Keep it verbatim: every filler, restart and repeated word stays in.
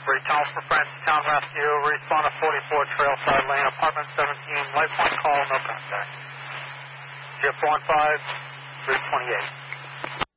Break Tunnel for Friends, Town Rescue, respond to forty-four Trailside Lane, apartment seventeen, lifeline call, no contact. Zip one five, three twenty-eight.